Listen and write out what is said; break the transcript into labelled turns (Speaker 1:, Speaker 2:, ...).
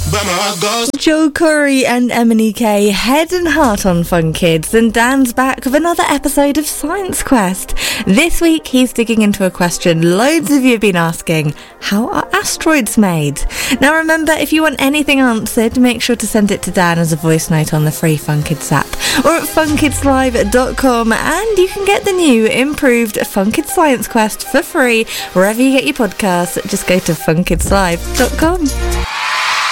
Speaker 1: but my heart goes.
Speaker 2: Joel Corey and Emily Kay, head and heart on Fun Kids, and Dan's back with another episode of Science Quest. This week he's digging into a question loads of you have been asking: how are asteroids made? Now remember, if you want anything answered, make sure to send it to Dan as a voice note on the free Fun Kids app or at funkidslive.com, and you can get the new improved Fun Kids Science Quest for free wherever you get your podcasts. Just go to funkidslive.com.